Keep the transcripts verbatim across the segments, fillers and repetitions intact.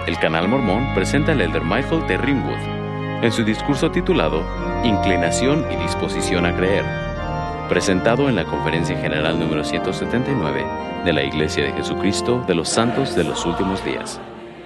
El Canal Mormón presenta al elder Michael T. Ringwood en su discurso titulado Inclinación y disposición a creer, presentado en la Conferencia General número ciento setenta y nueve de la Iglesia de Jesucristo de los Santos de los Últimos Días.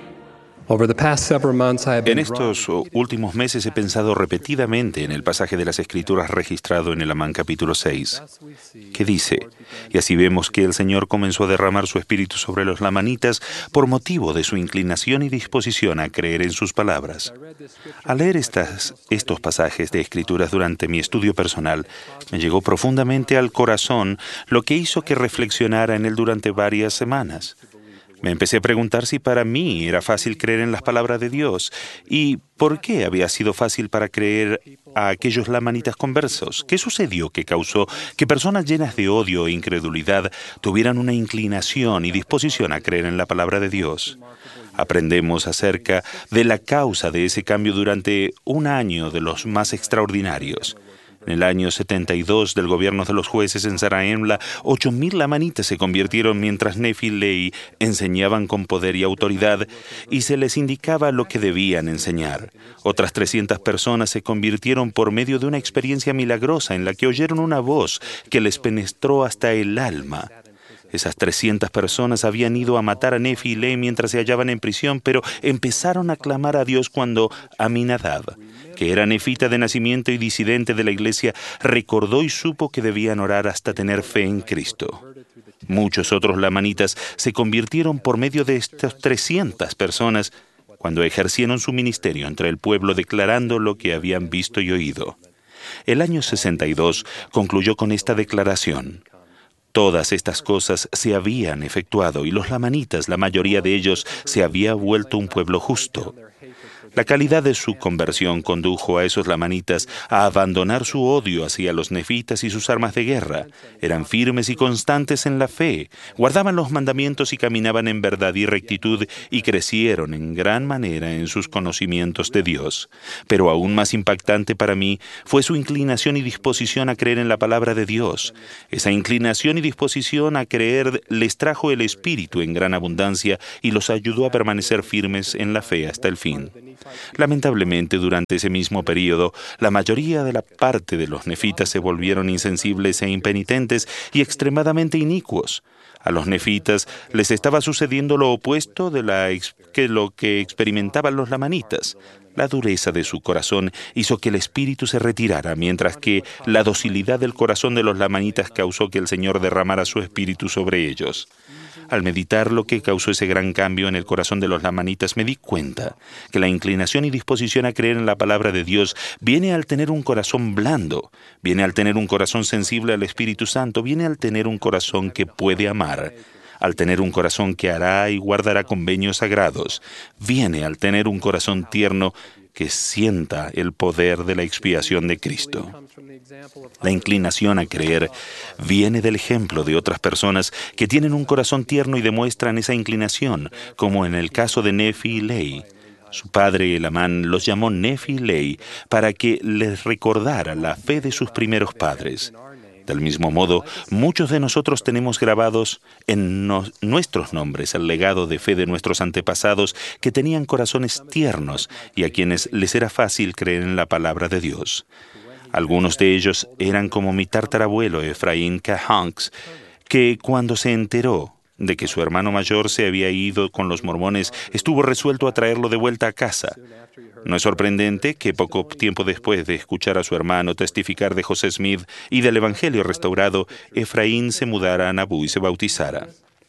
En estos últimos meses he pensado repetidamente en el pasaje de las Escrituras registrado en el Amán capítulo seis, que dice: y así vemos que el Señor comenzó a derramar su espíritu sobre los lamanitas por motivo de su inclinación y disposición a creer en sus palabras. Al leer estas, estos pasajes de Escrituras durante mi estudio personal, me llegó profundamente al corazón, lo que hizo que reflexionara en él durante varias semanas. Me empecé a preguntar si para mí era fácil creer en las palabras de Dios y por qué había sido fácil para creer a aquellos lamanitas conversos. ¿Qué sucedió que causó que personas llenas de odio e incredulidad tuvieran una inclinación y disposición a creer en la palabra de Dios? Aprendemos acerca de la causa de ese cambio durante un año de los más extraordinarios. En el año setenta y dos del gobierno de los jueces en Zarahemla, ocho mil lamanitas se convirtieron mientras Nefi y Lehi enseñaban con poder y autoridad y se les indicaba lo que debían enseñar. Otras trescientas personas se convirtieron por medio de una experiencia milagrosa en la que oyeron una voz que les penetró hasta el alma. Esas trescientas personas habían ido a matar a Nefi y Lehi mientras se hallaban en prisión, pero empezaron a clamar a Dios cuando Aminadab, que era nefita de nacimiento y disidente de la iglesia, recordó y supo que debían orar hasta tener fe en Cristo. Muchos otros lamanitas se convirtieron por medio de estas trescientas personas cuando ejercieron su ministerio entre el pueblo declarando lo que habían visto y oído. El año sesenta y dos concluyó con esta declaración: todas estas cosas se habían efectuado y los lamanitas, la mayoría de ellos, se había vuelto un pueblo justo. La calidad de su conversión condujo a esos lamanitas a abandonar su odio hacia los nefitas y sus armas de guerra. Eran firmes y constantes en la fe, guardaban los mandamientos y caminaban en verdad y rectitud y crecieron en gran manera en sus conocimientos de Dios. Pero aún más impactante para mí fue su inclinación y disposición a creer en la palabra de Dios. Esa inclinación y disposición a creer les trajo el Espíritu en gran abundancia y los ayudó a permanecer firmes en la fe hasta el fin. Lamentablemente, durante ese mismo período, la mayoría de la parte de los nefitas se volvieron insensibles e impenitentes y extremadamente inicuos. A los nefitas les estaba sucediendo lo opuesto de la ex- que lo que experimentaban los lamanitas. La dureza de su corazón hizo que el espíritu se retirara, mientras que la docilidad del corazón de los lamanitas causó que el Señor derramara su espíritu sobre ellos. Al meditar lo que causó ese gran cambio en el corazón de los lamanitas, me di cuenta que la inclinación y disposición a creer en la palabra de Dios viene al tener un corazón blando, viene al tener un corazón sensible al Espíritu Santo, viene al tener un corazón que puede amar, al tener un corazón que hará y guardará convenios sagrados, viene al tener un corazón tierno que sienta el poder de la expiación de Cristo. La inclinación a creer viene del ejemplo de otras personas que tienen un corazón tierno y demuestran esa inclinación, como en el caso de Nefi y Lehi. Su padre, el Amán, los llamó Nefi y Lehi para que les recordara la fe de sus primeros padres. Del mismo modo, muchos de nosotros tenemos grabados en no, nuestros nombres el legado de fe de nuestros antepasados que tenían corazones tiernos y a quienes les era fácil creer en la palabra de Dios. Algunos de ellos eran como mi tatarabuelo Efraín K. Hanks, que cuando se enteró de que su hermano mayor se había ido con los mormones, estuvo resuelto a traerlo de vuelta a casa. No es sorprendente que poco tiempo después de escuchar a su hermano testificar de José Smith y del Evangelio restaurado, Efraín se mudara a Nabú y se bautizara.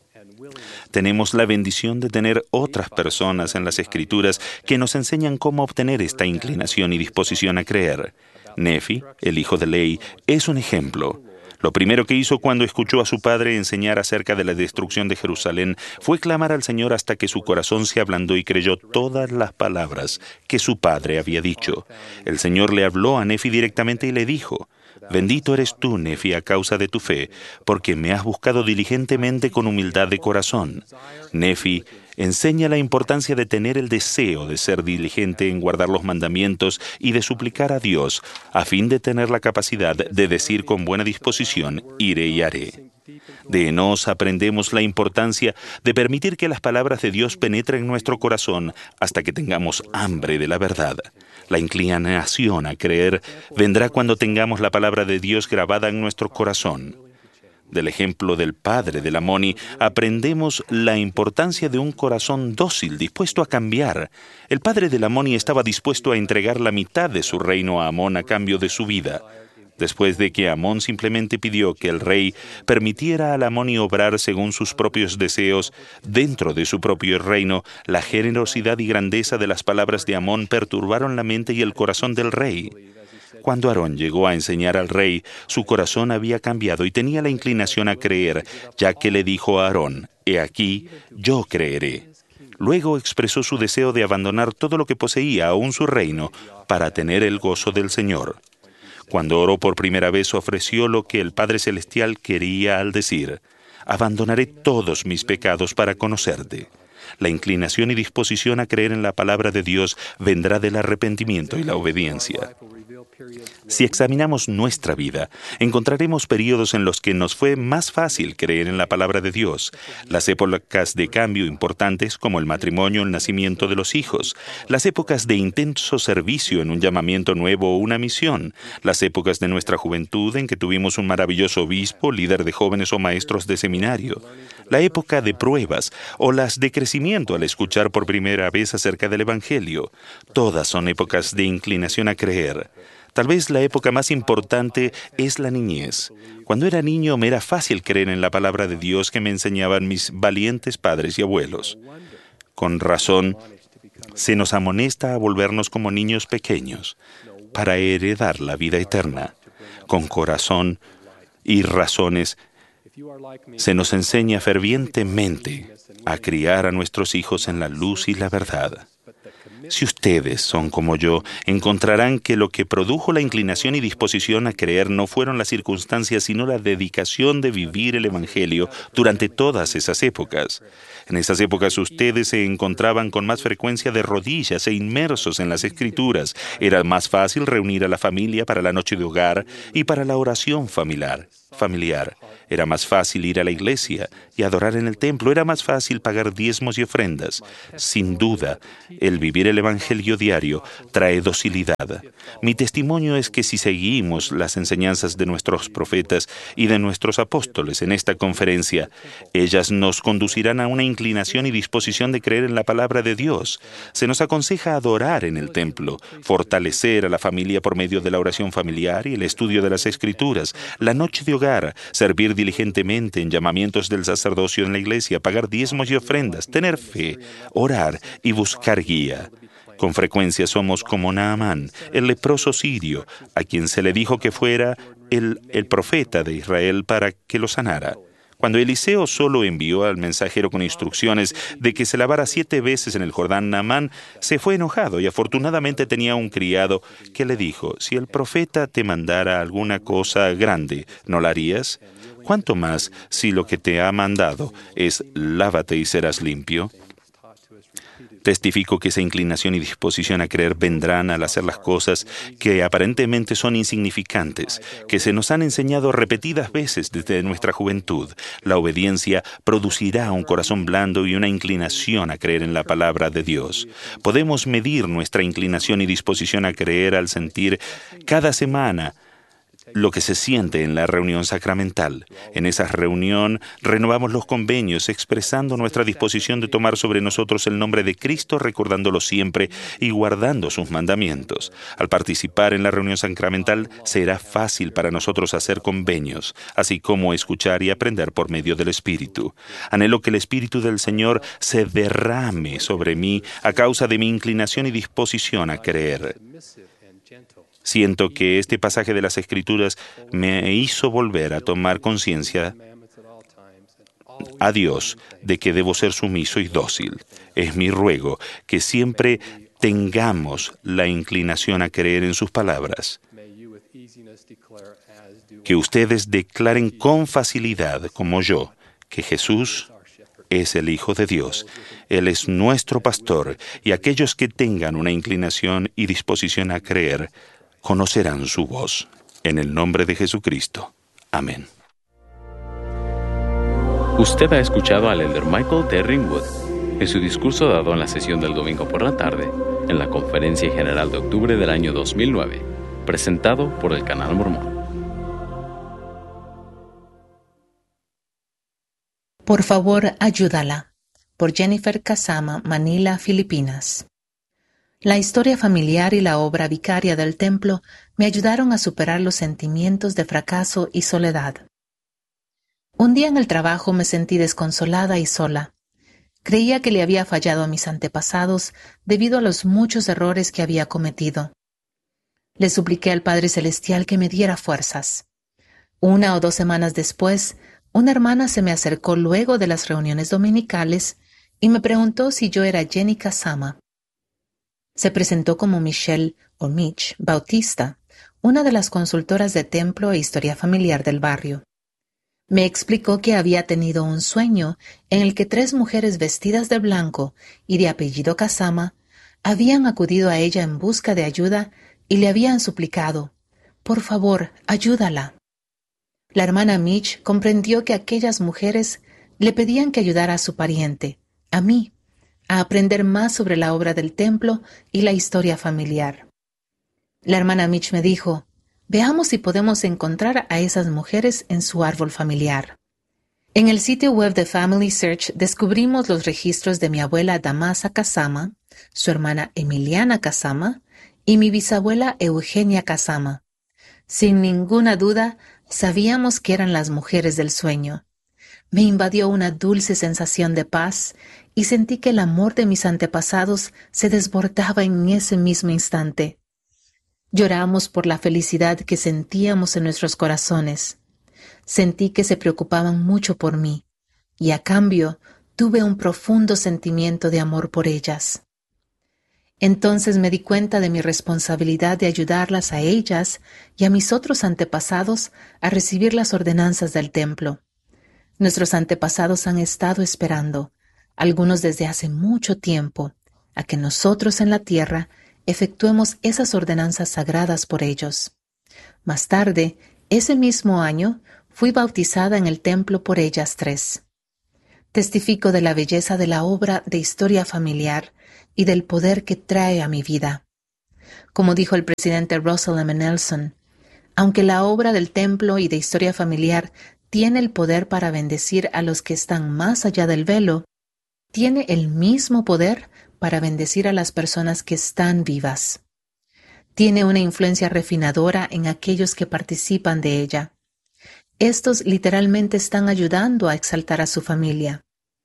Tenemos la bendición de tener otras personas en las Escrituras que nos enseñan cómo obtener esta inclinación y disposición a creer. Nefi, el hijo de Lehi, es un ejemplo. Lo primero que hizo cuando escuchó a su padre enseñar acerca de la destrucción de Jerusalén fue clamar al Señor hasta que su corazón se ablandó y creyó todas las palabras que su padre había dicho. El Señor le habló a Nefi directamente y le dijo: «Bendito eres tú, Nefi, a causa de tu fe, porque me has buscado diligentemente con humildad de corazón». Nefi enseña la importancia de tener el deseo de ser diligente en guardar los mandamientos y de suplicar a Dios, a fin de tener la capacidad de decir con buena disposición, iré y haré. De Enós aprendemos la importancia de permitir que las palabras de Dios penetren en nuestro corazón hasta que tengamos hambre de la verdad. La inclinación a creer vendrá cuando tengamos la palabra de Dios grabada en nuestro corazón. Del ejemplo del padre de Lamoni, aprendemos la importancia de un corazón dócil, dispuesto a cambiar. El padre de Lamoni estaba dispuesto a entregar la mitad de su reino a Amón a cambio de su vida. Después de que Amón simplemente pidió que el rey permitiera a Lamoni obrar según sus propios deseos dentro de su propio reino, la generosidad y grandeza de las palabras de Amón perturbaron la mente y el corazón del rey. Cuando Aarón llegó a enseñar al rey, su corazón había cambiado y tenía la inclinación a creer, ya que le dijo a Aarón: «He aquí, yo creeré». Luego expresó su deseo de abandonar todo lo que poseía, aún su reino, para tener el gozo del Señor. Cuando oró por primera vez, ofreció lo que el Padre Celestial quería al decir: «Abandonaré todos mis pecados para conocerte». La inclinación y disposición a creer en la palabra de Dios vendrá del arrepentimiento y la obediencia. Si examinamos nuestra vida, encontraremos periodos en los que nos fue más fácil creer en la palabra de Dios. Las épocas de cambio importantes, como el matrimonio, el nacimiento de los hijos. Las épocas de intenso servicio en un llamamiento nuevo o una misión. Las épocas de nuestra juventud en que tuvimos un maravilloso obispo, líder de jóvenes o maestros de seminario. La época de pruebas o las de crecimiento al escuchar por primera vez acerca del Evangelio. Todas son épocas de inclinación a creer. Tal vez la época más importante es la niñez. Cuando era niño me era fácil creer en la palabra de Dios que me enseñaban mis valientes padres y abuelos. Con razón, se nos amonesta a volvernos como niños pequeños para heredar la vida eterna. Con corazón y razones se nos enseña fervientemente a criar a nuestros hijos en la luz y la verdad. Si ustedes son como yo, encontrarán que lo que produjo la inclinación y disposición a creer no fueron las circunstancias, sino la dedicación de vivir el Evangelio durante todas esas épocas. En esas épocas ustedes se encontraban con más frecuencia de rodillas e inmersos en las Escrituras. Era más fácil reunir a la familia para la noche de hogar y para la oración familiar. familiar. Era más fácil ir a la iglesia y adorar en el templo. Era más fácil pagar diezmos y ofrendas. Sin duda, el vivir el Evangelio diario trae docilidad. Mi testimonio es que si seguimos las enseñanzas de nuestros profetas y de nuestros apóstoles en esta conferencia, ellas nos conducirán a una inclinación y disposición de creer en la palabra de Dios. Se nos aconseja adorar en el templo, fortalecer a la familia por medio de la oración familiar y el estudio de las Escrituras, la noche de hogar, servir diligentemente en llamamientos del sacerdocio en la iglesia, pagar diezmos y ofrendas, tener fe, orar y buscar guía. Con frecuencia somos como Naamán, el leproso sirio, a quien se le dijo que fuera el, el profeta de Israel para que lo sanara. Cuando Eliseo solo envió al mensajero con instrucciones de que se lavara siete veces en el Jordán, Naamán se fue enojado y afortunadamente tenía un criado que le dijo: «Si el profeta te mandara alguna cosa grande, ¿no la harías? ¿Cuánto más si lo que te ha mandado es lávate y serás limpio?» Testifico que esa inclinación y disposición a creer vendrán al hacer las cosas que aparentemente son insignificantes, que se nos han enseñado repetidas veces desde nuestra juventud. La obediencia producirá un corazón blando y una inclinación a creer en la palabra de Dios. Podemos medir nuestra inclinación y disposición a creer al sentir cada semana lo que se siente en la reunión sacramental. En esa reunión renovamos los convenios expresando nuestra disposición de tomar sobre nosotros el nombre de Cristo, recordándolo siempre y guardando sus mandamientos. Al participar en la reunión sacramental será fácil para nosotros hacer convenios, así como escuchar y aprender por medio del Espíritu. Anhelo que el Espíritu del Señor se derrame sobre mí a causa de mi inclinación y disposición a creer. Siento que este pasaje de las Escrituras me hizo volver a tomar conciencia a Dios de que debo ser sumiso y dócil. Es mi ruego que siempre tengamos la inclinación a creer en sus palabras. Que ustedes declaren con facilidad, como yo, que Jesús es el Hijo de Dios. Él es nuestro pastor, y aquellos que tengan una inclinación y disposición a creer conocerán su voz. En el nombre de Jesucristo. Amén. Usted ha escuchado al elder Michael T. Ringwood en su discurso dado en la sesión del domingo por la tarde en la Conferencia General de octubre del año dos mil nueve, presentado por el Canal Mormón. Por favor, ayúdala. Por Jennifer Kasama, Manila, Filipinas. La historia familiar y la obra vicaria del templo me ayudaron a superar los sentimientos de fracaso y soledad. Un día en el trabajo me sentí desconsolada y sola. Creía que le había fallado a mis antepasados debido a los muchos errores que había cometido. Le supliqué al Padre Celestial que me diera fuerzas. Una o dos semanas después, una hermana se me acercó luego de las reuniones dominicales y me preguntó si yo era Jenny Kasama. Se presentó como Michelle o Mitch Bautista, una de las consultoras de templo e historia familiar del barrio. Me explicó que había tenido un sueño en el que tres mujeres vestidas de blanco y de apellido Kasama habían acudido a ella en busca de ayuda y le habían suplicado: «Por favor, ayúdala». La hermana Mitch comprendió que aquellas mujeres le pedían que ayudara a su pariente, a mí, a aprender más sobre la obra del templo y la historia familiar. La hermana Mitch me dijo: «Veamos si podemos encontrar a esas mujeres en su árbol familiar». En el sitio web de Family Search descubrimos los registros de mi abuela Damasa Kasama, su hermana Emiliana Kasama y mi bisabuela Eugenia Kasama. Sin ninguna duda, sabíamos que eran las mujeres del sueño. Me invadió una dulce sensación de paz y sentí que el amor de mis antepasados se desbordaba en ese mismo instante. Lloramos por la felicidad que sentíamos en nuestros corazones. Sentí que se preocupaban mucho por mí y a cambio tuve un profundo sentimiento de amor por ellas. Entonces me di cuenta de mi responsabilidad de ayudarlas a ellas y a mis otros antepasados a recibir las ordenanzas del templo. Nuestros antepasados han estado esperando, algunos desde hace mucho tiempo, a que nosotros en la tierra efectuemos esas ordenanzas sagradas por ellos. Más tarde, ese mismo año, fui bautizada en el templo por ellas tres. Testifico de la belleza de la obra de historia familiar y del poder que trae a mi vida. Como dijo el presidente Russell M. Nelson, aunque la obra del templo y de historia familiar tiene el poder para bendecir a los que están más allá del velo, tiene el mismo poder para bendecir a las personas que están vivas. Tiene una influencia refinadora en aquellos que participan de ella. Estos literalmente están ayudando a exaltar a su familia.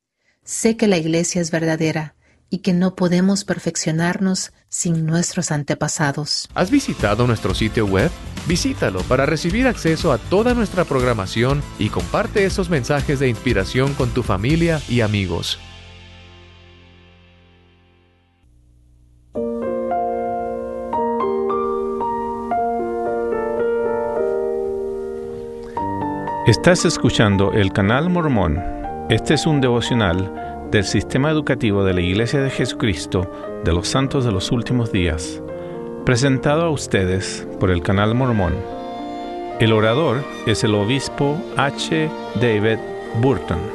Sé que la Iglesia es verdadera y que no podemos perfeccionarnos sin nuestros antepasados. ¿Has visitado nuestro sitio web? Visítalo para recibir acceso a toda nuestra programación y comparte esos mensajes de inspiración con tu familia y amigos. Estás escuchando el Canal Mormón. Este es un devocional del Sistema Educativo de la Iglesia de Jesucristo de los Santos de los Últimos Días, presentado a ustedes por el Canal Mormón. El orador es el obispo H. David Burton.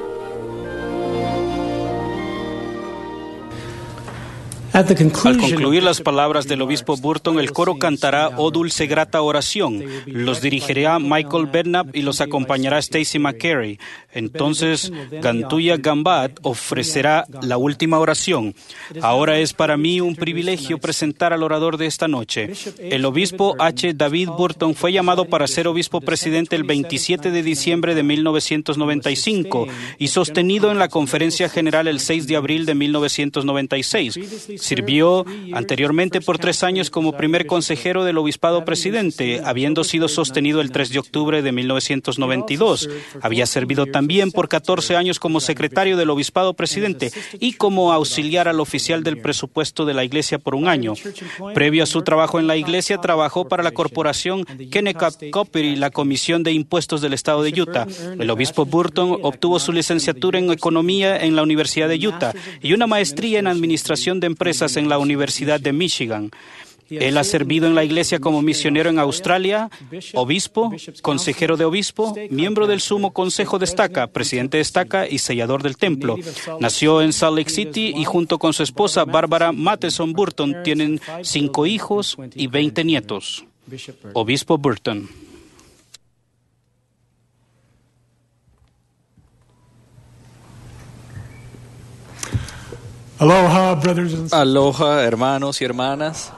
Al concluir las palabras del obispo Burton, el coro cantará «Oh dulce grata oración». Los dirigirá Michael Bednap y los acompañará Stacy McCary. Entonces, Gantuya Gambat ofrecerá la última oración. Ahora es para mí un privilegio presentar al orador de esta noche. El obispo H. David Burton fue llamado para ser obispo presidente el veintisiete de diciembre de mil novecientos noventa y cinco y sostenido en la Conferencia General el seis de abril de mil novecientos noventa y seis. Sirvió anteriormente por tres años como primer consejero del obispado presidente, habiendo sido sostenido el tres de octubre de mil novecientos noventa y dos. Había servido también por catorce años como secretario del obispado presidente y como auxiliar al oficial del presupuesto de la iglesia por un año. Previo a su trabajo en la iglesia, trabajó para la corporación Kennecott Copper y la Comisión de Impuestos del Estado de Utah. El obispo Burton obtuvo su licenciatura en Economía en la Universidad de Utah y una maestría en Administración de Empresas en la Universidad de Michigan. Él ha servido en la Iglesia como misionero en Australia, obispo, consejero de obispo, miembro del Sumo Consejo de Estaca, presidente de Estaca y sellador del templo. Nació en Salt Lake City y junto con su esposa Barbara Matheson Burton tienen cinco hijos y veinte nietos. Obispo Burton. Aloha, brothers and sisters. Aloha, hermanos y hermanas.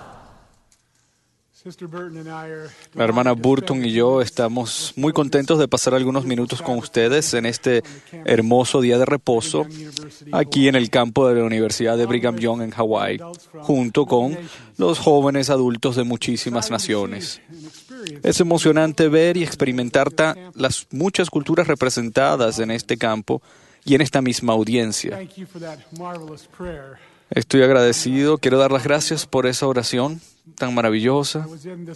La hermana Burton y yo estamos muy contentos de pasar algunos minutos con ustedes en este hermoso día de reposo aquí en el campo de la Universidad de Brigham Young en Hawái, junto con los jóvenes adultos de muchísimas naciones. Es emocionante ver y experimentar ta- las muchas culturas representadas en este campo y en esta misma audiencia. Estoy agradecido, quiero dar las gracias por esa oración tan maravillosa.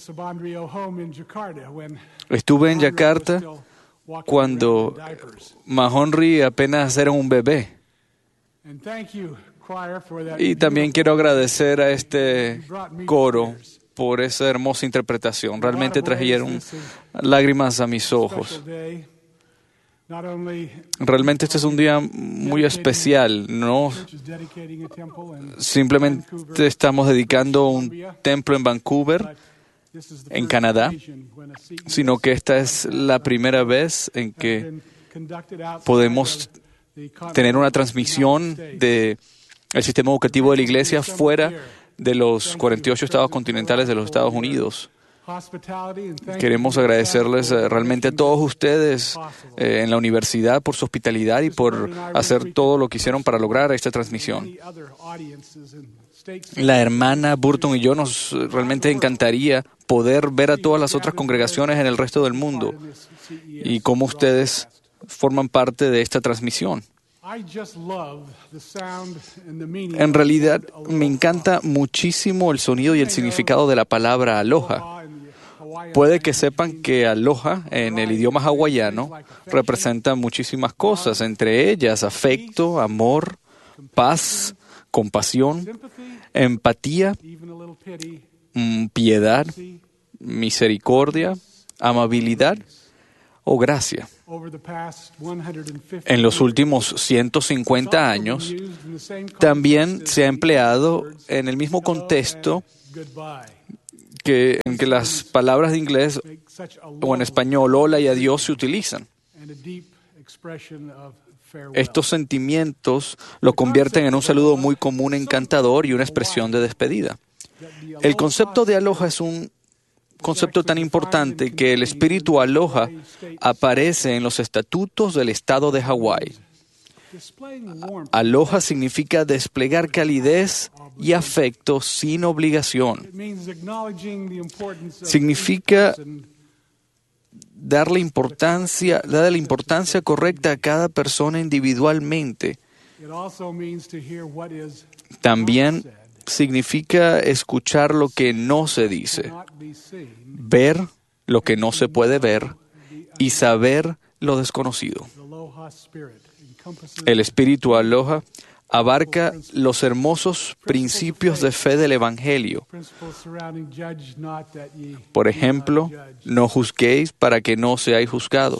Estuve en Yakarta cuando Mahonri apenas era un bebé. Y también quiero agradecer a este coro por esa hermosa interpretación. Realmente trajeron lágrimas a mis ojos. Realmente este es un día muy especial, no simplemente estamos dedicando un templo en Vancouver, en Canadá, sino que esta es la primera vez en que podemos tener una transmisión del sistema educativo de la Iglesia fuera de los cuarenta y ocho estados continentales de los Estados Unidos. Queremos agradecerles eh, realmente a todos ustedes eh, en la universidad por su hospitalidad y por hacer todo lo que hicieron para lograr esta transmisión. La hermana Burton y yo nos realmente encantaría poder ver a todas las otras congregaciones en el resto del mundo y cómo ustedes forman parte de esta transmisión. En realidad, me encanta muchísimo el sonido y el significado de la palabra aloha. Puede que sepan que aloha en el idioma hawaiano representa muchísimas cosas, entre ellas afecto, amor, paz, compasión, empatía, piedad, misericordia, amabilidad o gracia. En los últimos ciento cincuenta años, también se ha empleado en el mismo contexto que, en que las palabras de inglés o en español, hola y adiós, se utilizan. Estos sentimientos lo convierten en un saludo muy común, encantador y una expresión de despedida. El concepto de aloha es un concepto tan importante que el espíritu aloha aparece en los estatutos del estado de Hawái. Aloha significa desplegar calidez y afecto sin obligación. Significa darle importancia, darle la importancia correcta a cada persona individualmente. También significa escuchar lo que no se dice, ver lo que no se puede ver y saber lo desconocido. El espíritu aloha abarca los hermosos principios de fe del Evangelio. Por ejemplo, no juzguéis para que no seáis juzgados.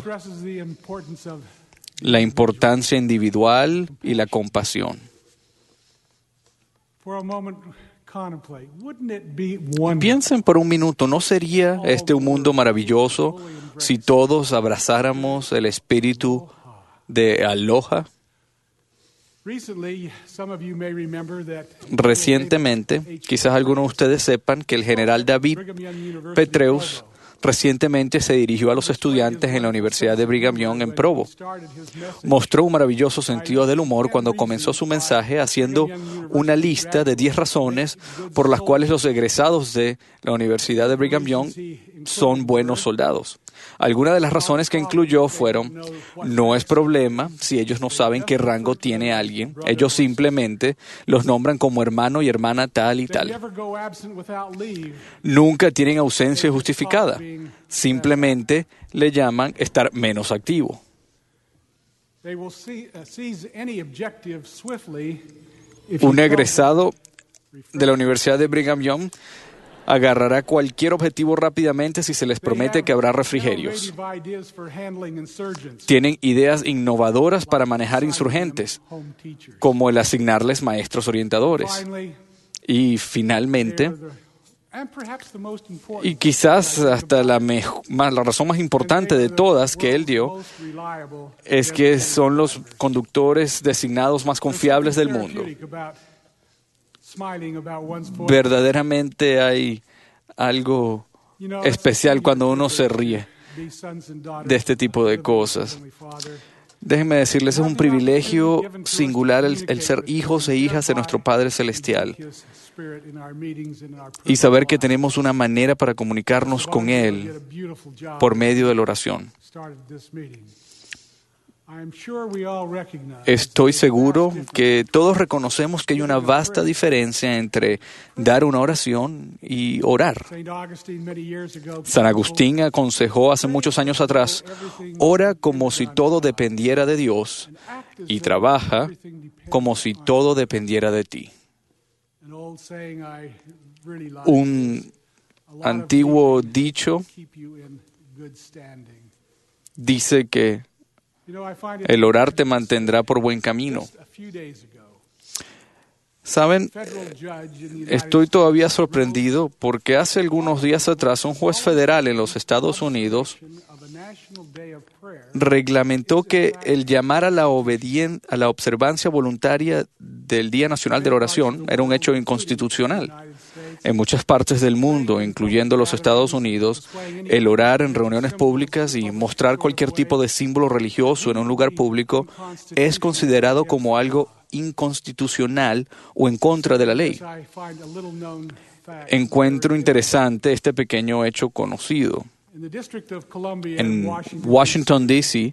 La importancia individual y la compasión. Piensen por un minuto, ¿no sería este un mundo maravilloso si todos abrazáramos el espíritu de aloha? Recientemente, quizás algunos de ustedes sepan que el general David Petraeus recientemente se dirigió a los estudiantes en la Universidad de Brigham Young en Provo. Mostró un maravilloso sentido del humor cuando comenzó su mensaje haciendo una lista de diez razones por las cuales los egresados de la Universidad de Brigham Young son buenos soldados. Algunas de las razones que incluyó fueron: no es problema si ellos no saben qué rango tiene alguien, ellos simplemente los nombran como hermano y hermana tal y tal. Nunca tienen ausencia justificada, simplemente le llaman estar menos activo. Un egresado de la Universidad de Brigham Young agarrará cualquier objetivo rápidamente si se les promete que habrá refrigerios. Tienen ideas innovadoras para manejar insurgentes, como el asignarles maestros orientadores. Y finalmente, y quizás hasta la, mejor, la razón más importante de todas que él dio, es que son los conductores designados más confiables del mundo. Verdaderamente hay algo especial cuando uno se ríe de este tipo de cosas. Déjenme decirles, es un privilegio singular el, el ser hijos e hijas de nuestro Padre Celestial y saber que tenemos una manera para comunicarnos con Él por medio de la oración. Estoy seguro que todos reconocemos que hay una vasta diferencia entre dar una oración y orar. San Agustín aconsejó hace muchos años atrás: ora como si todo dependiera de Dios y trabaja como si todo dependiera de ti. Un antiguo dicho dice que el orar te mantendrá por buen camino. Saben, estoy todavía sorprendido porque hace algunos días atrás un juez federal en los Estados Unidos reglamentó que el llamar a la, obedien- a la observancia voluntaria del Día Nacional de la Oración era un hecho inconstitucional. En muchas partes del mundo, incluyendo los Estados Unidos, el orar en reuniones públicas y mostrar cualquier tipo de símbolo religioso en un lugar público es considerado como algo inconstitucional o en contra de la ley. Encuentro interesante este pequeño hecho conocido. En Washington, D C,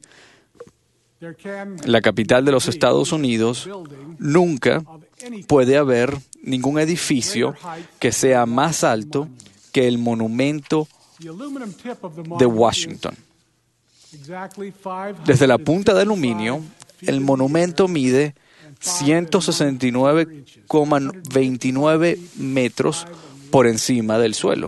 la capital de los Estados Unidos, nunca puede haber ningún edificio que sea más alto que el monumento de Washington. Desde la punta de aluminio, el monumento mide ciento sesenta y nueve coma veintinueve metros por encima del suelo.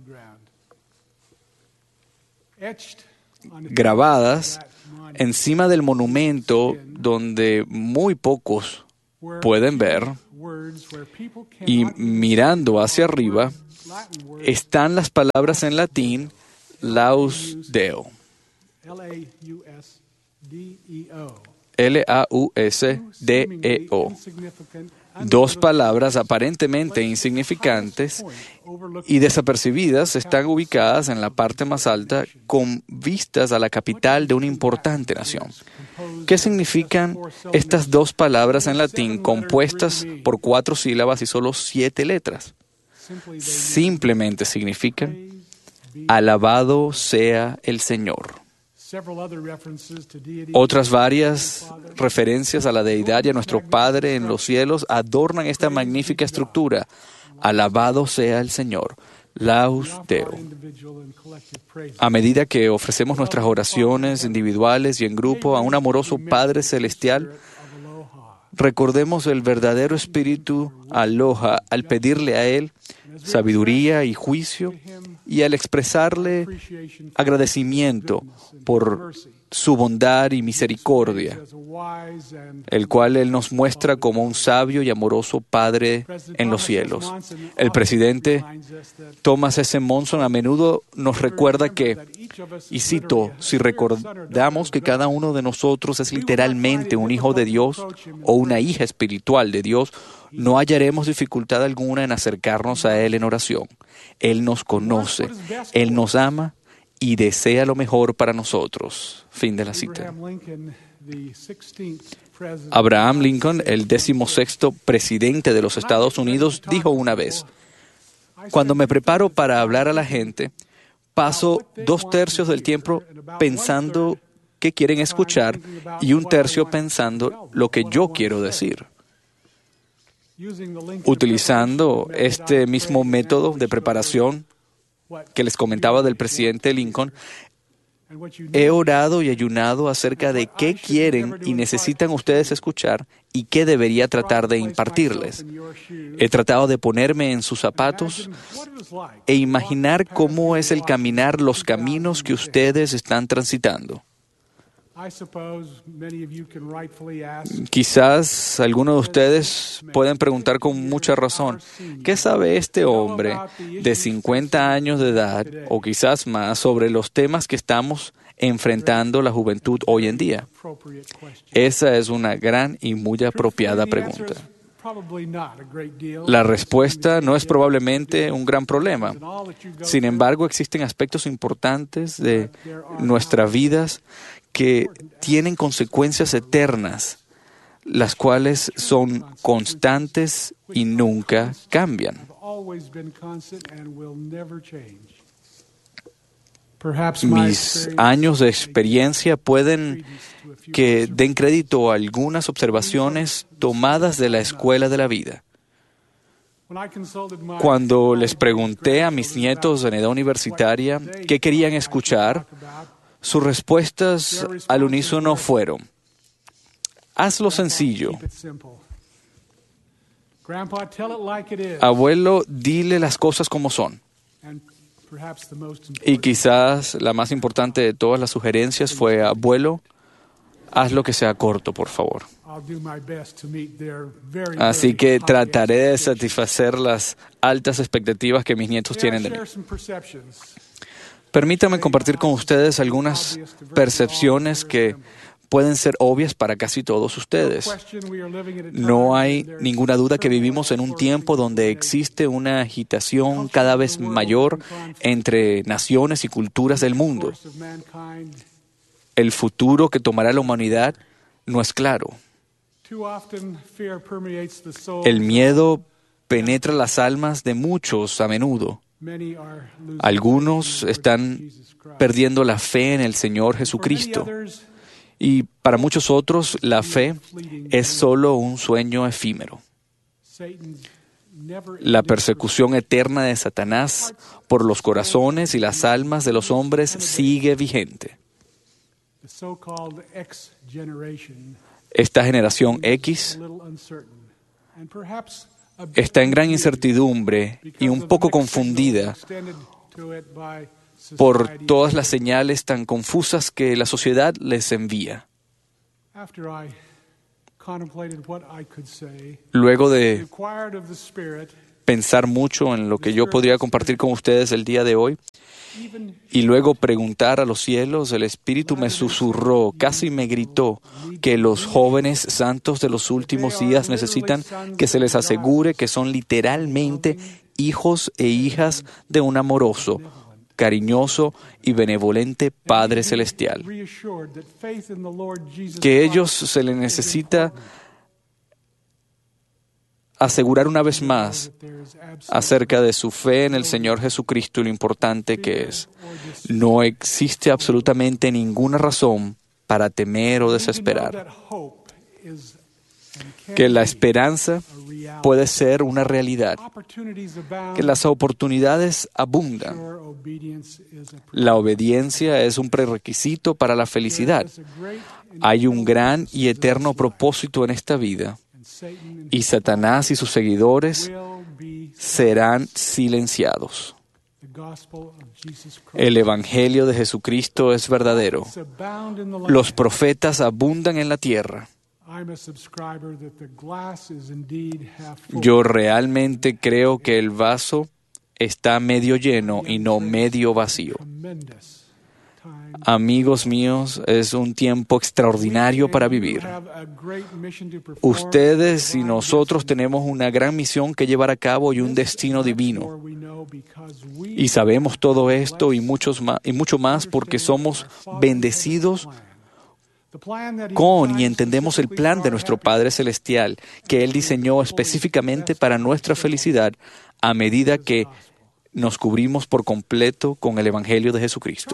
Grabadas encima del monumento, donde muy pocos pueden ver, y mirando hacia arriba, están las palabras en latín Laus Deo. L A U S D E O. Dos palabras aparentemente insignificantes y desapercibidas están ubicadas en la parte más alta con vistas a la capital de una importante nación. ¿Qué significan estas dos palabras en latín compuestas por cuatro sílabas y solo siete letras? Simplemente significan: alabado sea el Señor. Otras varias referencias a la deidad y a nuestro Padre en los cielos adornan esta magnífica estructura. Alabado sea el Señor. Laus Deo. A medida que ofrecemos nuestras oraciones individuales y en grupo a un amoroso Padre Celestial, recordemos el verdadero espíritu Aloha al pedirle a Él sabiduría y juicio, y al expresarle agradecimiento por su bondad y misericordia, el cual Él nos muestra como un sabio y amoroso Padre en los cielos. El presidente Thomas S. Monson a menudo nos recuerda que, y cito, si recordamos que cada uno de nosotros es literalmente un hijo de Dios o una hija espiritual de Dios, no hallaremos dificultad alguna en acercarnos a Él en oración. Él nos conoce, Él nos ama y desea lo mejor para nosotros. Fin de la cita. Abraham Lincoln, el decimosexto presidente de los Estados Unidos, dijo una vez: cuando me preparo para hablar a la gente, paso dos tercios del tiempo pensando qué quieren escuchar y un tercio pensando lo que yo quiero decir. Utilizando este mismo método de preparación que les comentaba del presidente Lincoln, He orado y ayunado acerca de qué quieren y necesitan ustedes escuchar y qué debería tratar de impartirles. He tratado de ponerme en sus zapatos e imaginar cómo es el caminar los caminos que ustedes están transitando. Quizás algunos de ustedes pueden preguntar con mucha razón, ¿qué sabe este hombre de cincuenta años de edad o quizás más sobre los temas que estamos enfrentando la juventud hoy en día? Esa es una gran y muy apropiada pregunta. La respuesta no es probablemente un gran problema. Sin embargo, existen aspectos importantes de nuestras vidas que tienen consecuencias eternas, las cuales son constantes y nunca cambian. Mis años de experiencia pueden que den crédito a algunas observaciones tomadas de la escuela de la vida. Cuando les pregunté a mis nietos en edad universitaria qué querían escuchar, sus respuestas al unísono fueron: hazlo sencillo. Abuelo, dile las cosas como son. Y quizás la más importante de todas las sugerencias fue: abuelo, haz lo que sea corto, por favor. Así que trataré de satisfacer las altas expectativas que mis nietos tienen de mí. Permítanme compartir con ustedes algunas percepciones que pueden ser obvias para casi todos ustedes. No hay ninguna duda que vivimos en un tiempo donde existe una agitación cada vez mayor entre naciones y culturas del mundo. El futuro que tomará la humanidad no es claro. El miedo penetra las almas de muchos a menudo. Algunos están perdiendo la fe en el Señor Jesucristo. Y para muchos otros, la fe es solo un sueño efímero. La persecución eterna de Satanás por los corazones y las almas de los hombres sigue vigente. Esta generación X está en gran incertidumbre y un poco confundida por todas las señales tan confusas que la sociedad les envía. Luego de pensar mucho en lo que yo podría compartir con ustedes el día de hoy, y luego preguntar a los cielos, el Espíritu me susurró, casi me gritó, que los jóvenes santos de los últimos días necesitan que se les asegure que son literalmente hijos e hijas de un amoroso, cariñoso y benevolente Padre Celestial. Que ellos se les necesita asegurar una vez más acerca de su fe en el Señor Jesucristo y lo importante que es. No existe absolutamente ninguna razón para temer o desesperar. Que la esperanza puede ser una realidad. Que las oportunidades abundan. La obediencia es un prerequisito para la felicidad. Hay un gran y eterno propósito en esta vida. Y Satanás y sus seguidores serán silenciados. El Evangelio de Jesucristo es verdadero. Los profetas abundan en la tierra. Yo realmente creo que el vaso está medio lleno y no medio vacío. Amigos míos, es un tiempo extraordinario para vivir. Ustedes y nosotros tenemos una gran misión que llevar a cabo y un destino divino. Y sabemos todo esto y, muchos más, y mucho más porque somos bendecidos con y entendemos el plan de nuestro Padre Celestial, que Él diseñó específicamente para nuestra felicidad a medida que nos cubrimos por completo con el Evangelio de Jesucristo.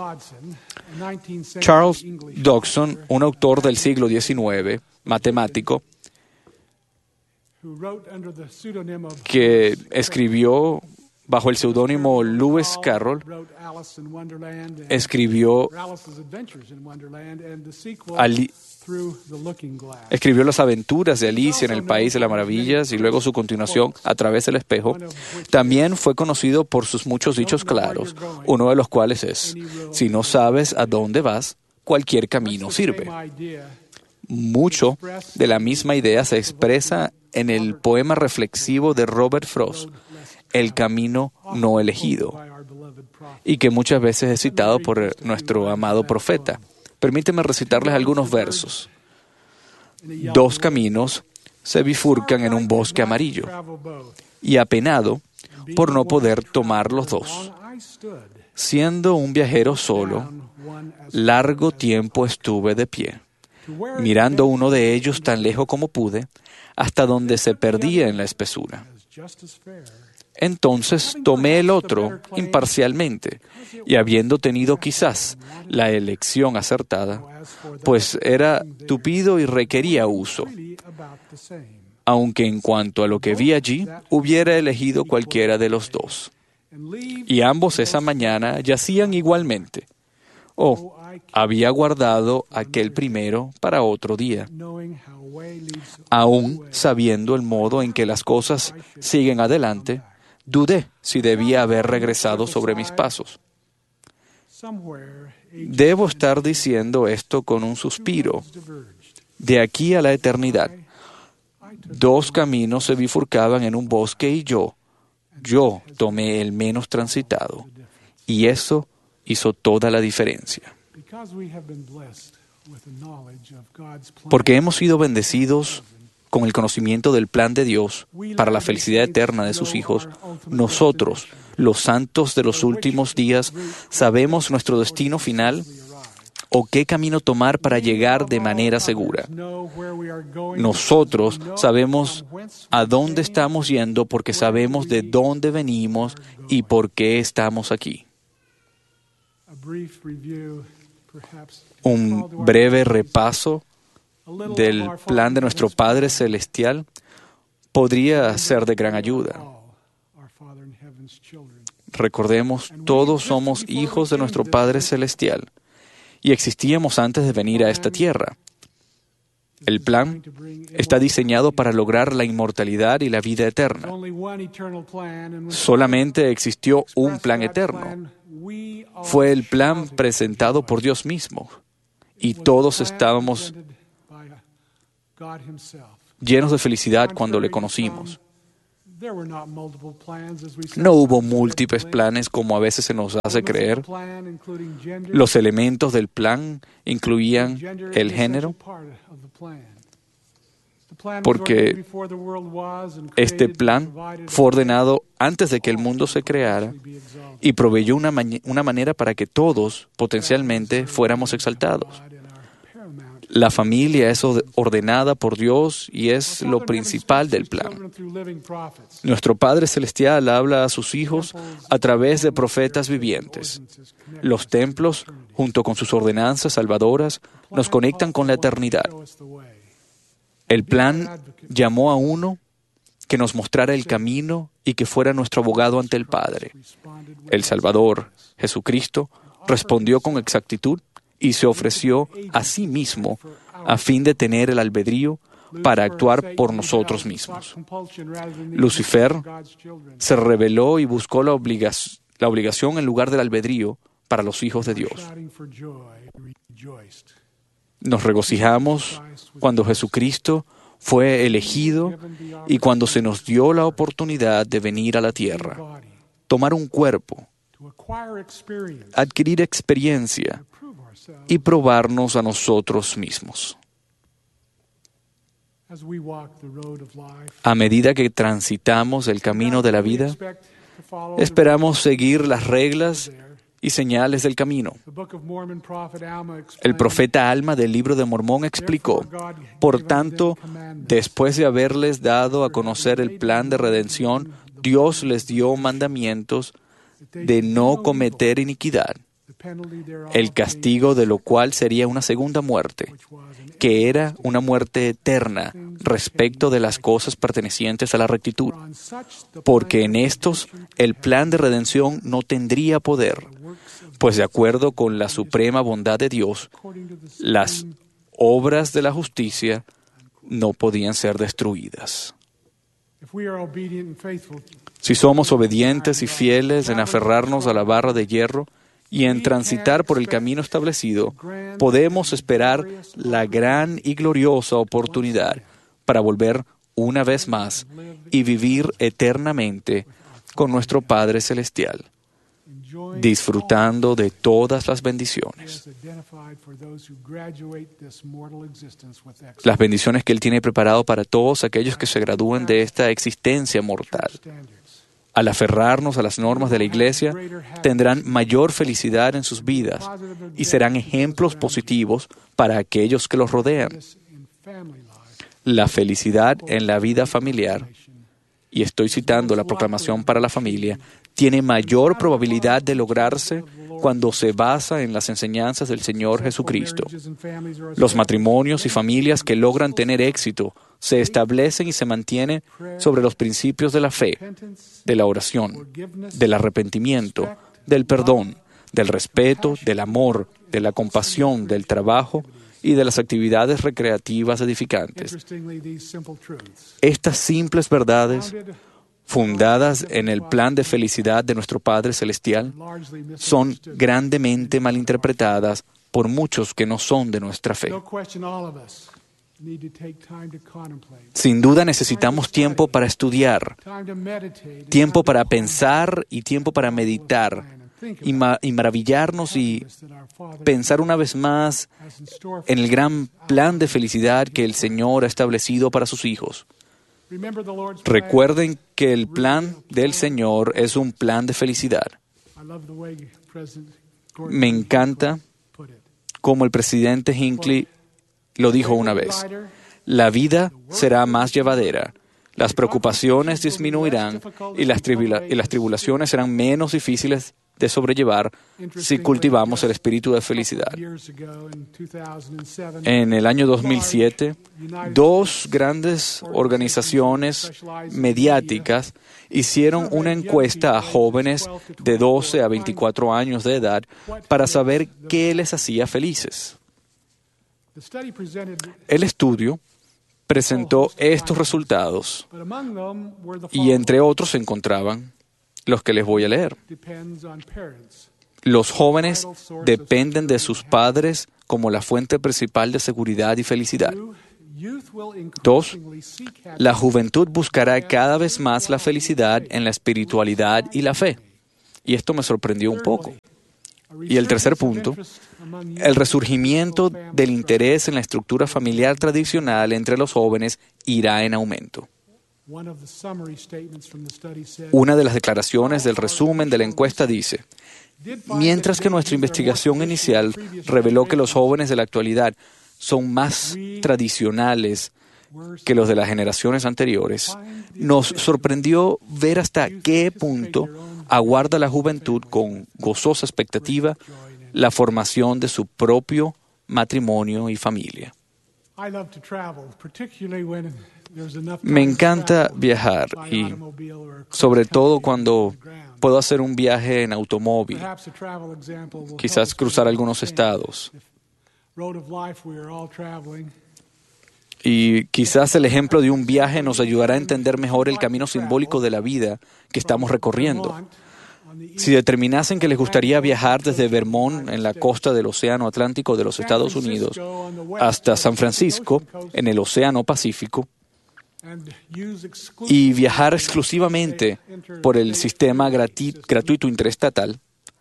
Charles Dodgson, un autor del siglo diecinueve, matemático, que escribió bajo el seudónimo Lewis Carroll, escribió, Ali- escribió Las aventuras de Alicia en el País de las Maravillas y luego su continuación, A través del espejo. También fue conocido por sus muchos dichos claros, uno de los cuales es: si no sabes a dónde vas, cualquier camino sirve. Mucho de la misma idea se expresa en el poema reflexivo de Robert Frost, El camino no elegido, y que muchas veces es citado por nuestro amado profeta. Permíteme recitarles algunos versos. Dos caminos se bifurcan en un bosque amarillo, y apenado por no poder tomar los dos. Siendo un viajero solo, largo tiempo estuve de pie, mirando uno de ellos tan lejos como pude, hasta donde se perdía en la espesura. Entonces tomé el otro imparcialmente, y habiendo tenido quizás la elección acertada, pues era tupido y requería uso, aunque en cuanto a lo que vi allí, hubiera elegido cualquiera de los dos. Y ambos esa mañana yacían igualmente. Oh, había guardado aquel primero para otro día, aún sabiendo el modo en que las cosas siguen adelante. Dudé si debía haber regresado sobre mis pasos. Debo estar diciendo esto con un suspiro. De aquí a la eternidad, dos caminos se bifurcaban en un bosque y yo, yo tomé el menos transitado. Y eso hizo toda la diferencia. Porque hemos sido bendecidos con el conocimiento del plan de Dios para la felicidad eterna de sus hijos, nosotros, los santos de los últimos días, sabemos nuestro destino final o qué camino tomar para llegar de manera segura. Nosotros sabemos a dónde estamos yendo porque sabemos de dónde venimos y por qué estamos aquí. Un breve repaso del plan de nuestro Padre Celestial podría ser de gran ayuda. Recordemos, todos somos hijos de nuestro Padre Celestial y existíamos antes de venir a esta tierra. El plan está diseñado para lograr la inmortalidad y la vida eterna. Solamente existió un plan eterno. Fue el plan presentado por Dios mismo. Y todos estábamos llenos de felicidad cuando le conocimos. No hubo múltiples planes como a veces se nos hace creer. Los elementos del plan incluían el género, porque este plan fue ordenado antes de que el mundo se creara y proveyó una, ma- una manera para que todos potencialmente fuéramos exaltados. La familia es ordenada por Dios y es lo principal del plan. Nuestro Padre Celestial habla a sus hijos a través de profetas vivientes. Los templos, junto con sus ordenanzas salvadoras, nos conectan con la eternidad. El plan llamó a uno que nos mostrara el camino y que fuera nuestro abogado ante el Padre. El Salvador, Jesucristo, respondió con exactitud y se ofreció a sí mismo a fin de tener el albedrío para actuar por nosotros mismos. Lucifer se rebeló y buscó la, obliga- la obligación en lugar del albedrío para los hijos de Dios. Nos regocijamos cuando Jesucristo fue elegido y cuando se nos dio la oportunidad de venir a la tierra, tomar un cuerpo, adquirir experiencia y probarnos a nosotros mismos. A medida que transitamos el camino de la vida, esperamos seguir las reglas y señales del camino. El profeta Alma del Libro de Mormón explicó: por tanto, después de haberles dado a conocer el plan de redención, Dios les dio mandamientos de no cometer iniquidad, el castigo de lo cual sería una segunda muerte, que era una muerte eterna respecto de las cosas pertenecientes a la rectitud, porque en estos el plan de redención no tendría poder, pues de acuerdo con la suprema bondad de Dios, las obras de la justicia no podían ser destruidas. Si somos obedientes y fieles en aferrarnos a la barra de hierro y en transitar por el camino establecido, podemos esperar la gran y gloriosa oportunidad para volver una vez más y vivir eternamente con nuestro Padre Celestial, disfrutando de todas las bendiciones. Las bendiciones que Él tiene preparado para todos aquellos que se gradúen de esta existencia mortal. Al aferrarnos a las normas de la Iglesia, tendrán mayor felicidad en sus vidas y serán ejemplos positivos para aquellos que los rodean. La felicidad en la vida familiar, y estoy citando la proclamación para la familia, tiene mayor probabilidad de lograrse cuando se basa en las enseñanzas del Señor Jesucristo. Los matrimonios y familias que logran tener éxito se establecen y se mantienen sobre los principios de la fe, de la oración, del arrepentimiento, del perdón, del respeto, del amor, de la compasión, del trabajo y de las actividades recreativas edificantes. Estas simples verdades, fundadas en el plan de felicidad de nuestro Padre Celestial, son grandemente malinterpretadas por muchos que no son de nuestra fe. Sin duda necesitamos tiempo para estudiar, tiempo para pensar y tiempo para meditar y, ma- y maravillarnos y pensar una vez más en el gran plan de felicidad que el Señor ha establecido para sus hijos. Recuerden que el plan del Señor es un plan de felicidad. Me encanta como el presidente Hinckley lo dijo una vez. La vida será más llevadera, las preocupaciones disminuirán y las, tribula- y las tribulaciones serán menos difíciles de sobrellevar si cultivamos el espíritu de felicidad. En el año dos mil siete, dos grandes organizaciones mediáticas hicieron una encuesta a jóvenes de doce a veinticuatro años de edad para saber qué les hacía felices. El estudio presentó estos resultados y entre otros se encontraban los que les voy a leer. Los jóvenes dependen de sus padres como la fuente principal de seguridad y felicidad. Dos, la juventud buscará cada vez más la felicidad en la espiritualidad y la fe. Y esto me sorprendió un poco. Y el tercer punto, el resurgimiento del interés en la estructura familiar tradicional entre los jóvenes irá en aumento. Una de las declaraciones del resumen de la encuesta dice: mientras que nuestra investigación inicial reveló que los jóvenes de la actualidad son más tradicionales que los de las generaciones anteriores, nos sorprendió ver hasta qué punto aguarda la juventud con gozosa expectativa la formación de su propio matrimonio y familia. Me encanta viajar y sobre todo cuando puedo hacer un viaje en automóvil, quizás cruzar algunos estados. Y quizás el ejemplo de un viaje nos ayudará a entender mejor el camino simbólico de la vida que estamos recorriendo. Si determinasen que les gustaría viajar desde Vermont, en la costa del Océano Atlántico de los Estados Unidos, hasta San Francisco, en el Océano Pacífico, y viajar exclusivamente por el sistema grati- gratuito interestatal,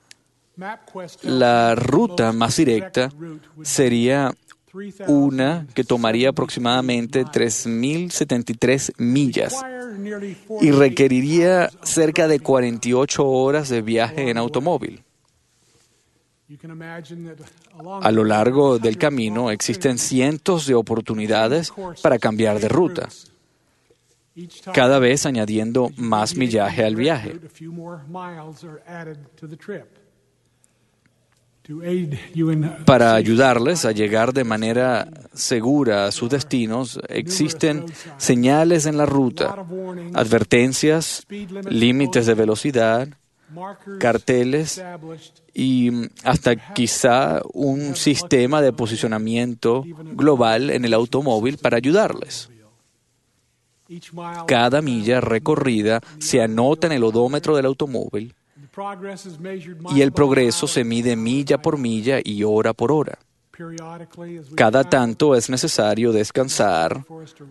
la ruta más directa sería una que tomaría aproximadamente tres mil setenta y tres millas y requeriría cerca de cuarenta y ocho horas de viaje en automóvil. A lo largo del camino existen cientos de oportunidades para cambiar de ruta, cada vez añadiendo más millaje al viaje. Para ayudarles a llegar de manera segura a sus destinos, existen señales en la ruta, advertencias, límites de velocidad, carteles y hasta quizá un sistema de posicionamiento global en el automóvil para ayudarles. Cada milla recorrida se anota en el odómetro del automóvil y el progreso se mide milla por milla y hora por hora. Cada tanto es necesario descansar,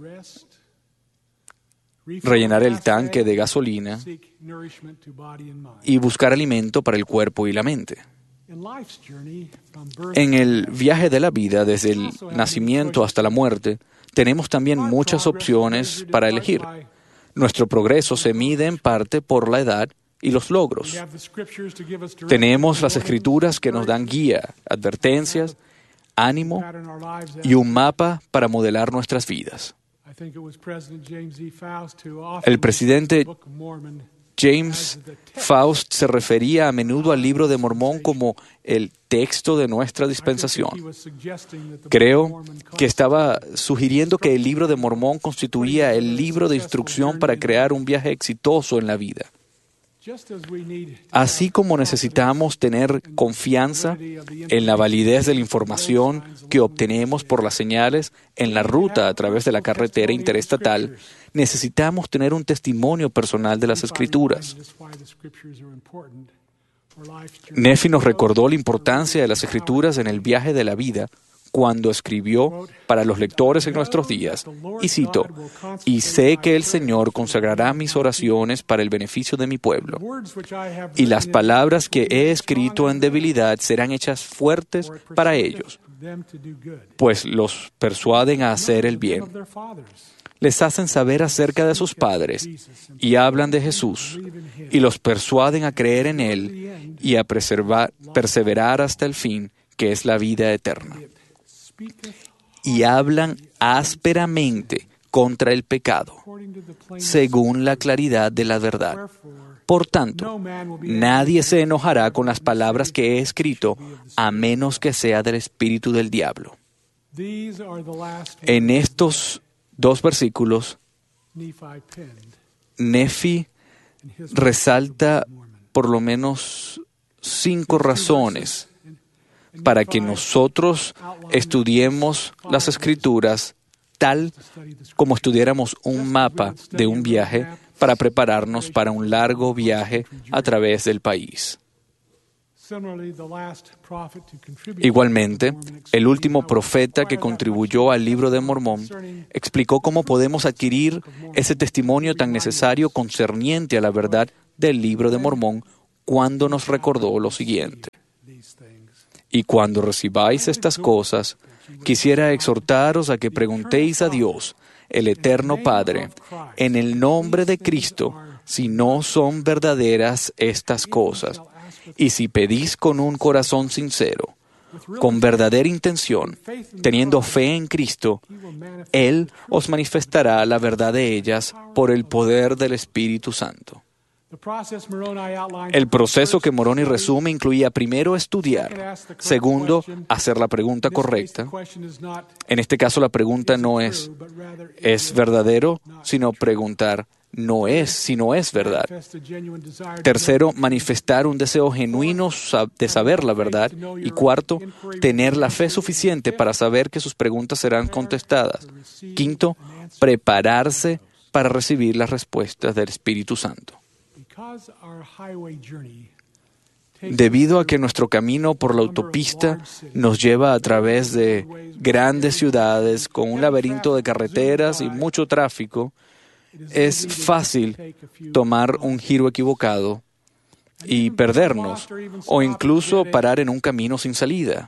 rellenar el tanque de gasolina y buscar alimento para el cuerpo y la mente. En el viaje de la vida, desde el nacimiento hasta la muerte, tenemos también muchas opciones para elegir. Nuestro progreso se mide en parte por la edad y los logros. Tenemos las Escrituras que nos dan guía, advertencias, ánimo y un mapa para modelar nuestras vidas. El presidente James Faust se refería a menudo al Libro de Mormón como el texto de nuestra dispensación. Creo que estaba sugiriendo que el Libro de Mormón constituía el libro de instrucción para crear un viaje exitoso en la vida. Así como necesitamos tener confianza en la validez de la información que obtenemos por las señales en la ruta a través de la carretera interestatal, necesitamos tener un testimonio personal de las Escrituras. Nefi nos recordó la importancia de las Escrituras en el viaje de la vida cuando escribió para los lectores en nuestros días, y cito, «Y sé que el Señor consagrará mis oraciones para el beneficio de mi pueblo, y las palabras que he escrito en debilidad serán hechas fuertes para ellos, pues los persuaden a hacer el bien. Les hacen saber acerca de sus padres, y hablan de Jesús, y los persuaden a creer en Él y a preservar, perseverar hasta el fin, que es la vida eterna. Y hablan ásperamente contra el pecado, según la claridad de la verdad. Por tanto, nadie se enojará con las palabras que he escrito, a menos que sea del espíritu del diablo». En estos dos versículos, Nefi resalta por lo menos cinco razones para que nosotros estudiemos las Escrituras tal como estudiáramos un mapa de un viaje para prepararnos para un largo viaje a través del país. Igualmente, el último profeta que contribuyó al Libro de Mormón explicó cómo podemos adquirir ese testimonio tan necesario concerniente a la verdad del Libro de Mormón cuando nos recordó lo siguiente. «Y cuando recibáis estas cosas, quisiera exhortaros a que preguntéis a Dios, el Eterno Padre, en el nombre de Cristo, si no son verdaderas estas cosas, y si pedís con un corazón sincero, con verdadera intención, teniendo fe en Cristo, Él os manifestará la verdad de ellas por el poder del Espíritu Santo». El proceso que Moroni resume incluía primero estudiar, segundo, hacer la pregunta correcta. En este caso la pregunta no es ¿es verdadero?, sino preguntar no es si no es verdad. Tercero, manifestar un deseo genuino de saber la verdad. Y cuarto, tener la fe suficiente para saber que sus preguntas serán contestadas. Quinto, prepararse para recibir las respuestas del Espíritu Santo. Debido a que nuestro camino por la autopista nos lleva a través de grandes ciudades con un laberinto de carreteras y mucho tráfico, es fácil tomar un giro equivocado y perdernos, o incluso parar en un camino sin salida.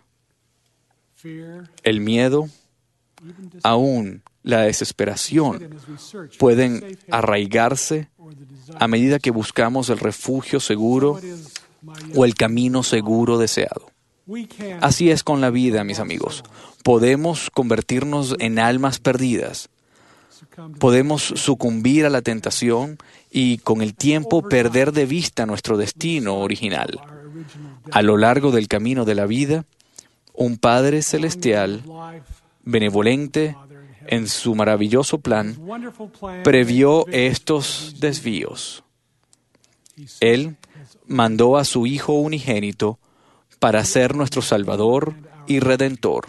El miedo, aún la desesperación, pueden arraigarse a medida que buscamos el refugio seguro o el camino seguro deseado. Así es con la vida, mis amigos. Podemos convertirnos en almas perdidas. Podemos sucumbir a la tentación y con el tiempo perder de vista nuestro destino original. A lo largo del camino de la vida, un Padre Celestial, benevolente en su maravilloso plan, previó estos desvíos. Él mandó a su Hijo unigénito para ser nuestro Salvador y Redentor.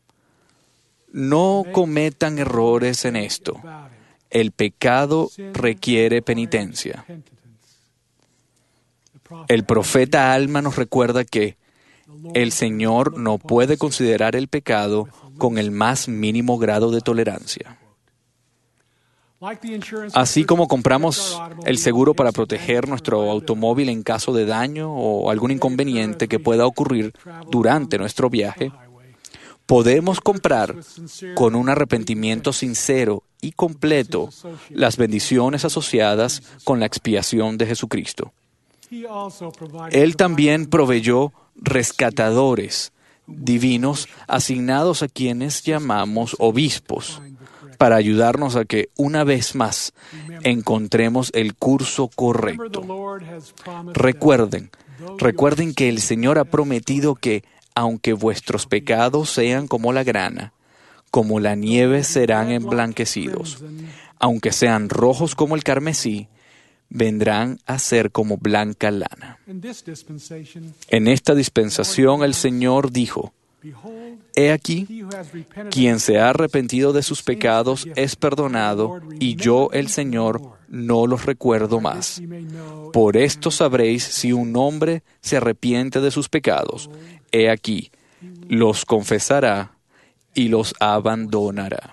No cometan errores en esto. El pecado requiere penitencia. El profeta Alma nos recuerda que el Señor no puede considerar el pecado con el más mínimo grado de tolerancia. Así como compramos el seguro para proteger nuestro automóvil en caso de daño o algún inconveniente que pueda ocurrir durante nuestro viaje, podemos comprar con un arrepentimiento sincero y completo las bendiciones asociadas con la expiación de Jesucristo. Él también proveyó rescatadores divinos asignados a quienes llamamos obispos, para ayudarnos a que, una vez más, encontremos el curso correcto. Recuerden, recuerden que el Señor ha prometido que, aunque vuestros pecados sean como la grana, como la nieve serán emblanquecidos, aunque sean rojos como el carmesí, vendrán a ser como blanca lana. En esta dispensación el Señor dijo: He aquí, quien se ha arrepentido de sus pecados es perdonado, y yo, el Señor, no los recuerdo más. Por esto sabréis si un hombre se arrepiente de sus pecados. He aquí, los confesará y los abandonará.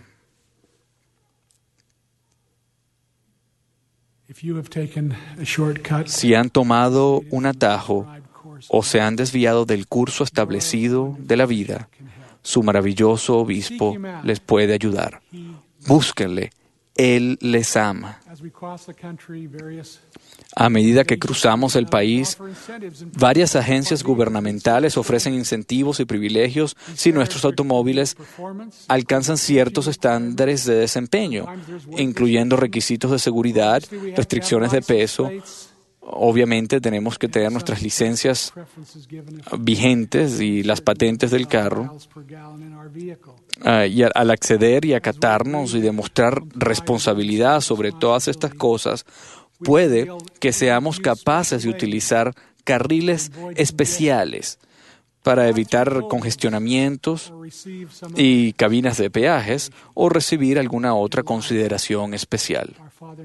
Si han tomado un atajo o se han desviado del curso establecido de la vida, su maravilloso obispo les puede ayudar. Búsquenle, Él les ama. A medida que cruzamos el país, varias agencias gubernamentales ofrecen incentivos y privilegios si nuestros automóviles alcanzan ciertos estándares de desempeño, incluyendo requisitos de seguridad, restricciones de peso. Obviamente tenemos que tener nuestras licencias vigentes y las patentes del carro. Uh, y al acceder y acatarnos y demostrar responsabilidad sobre todas estas cosas, puede que seamos capaces de utilizar carriles especiales para evitar congestionamientos y cabinas de peajes o recibir alguna otra consideración especial.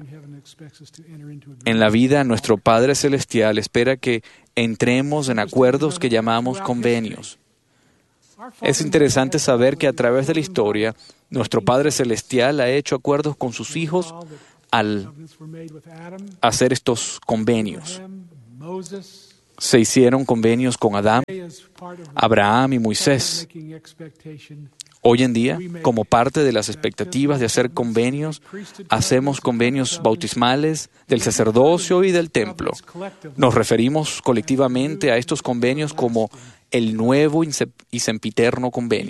En la vida, nuestro Padre Celestial espera que entremos en acuerdos que llamamos convenios. Es interesante saber que a través de la historia, nuestro Padre Celestial ha hecho acuerdos con sus hijos al hacer estos convenios. Se hicieron convenios con Adán, Abraham y Moisés. Hoy en día, como parte de las expectativas de hacer convenios, hacemos convenios bautismales, del sacerdocio y del templo. Nos referimos colectivamente a estos convenios como el nuevo y sempiterno convenio.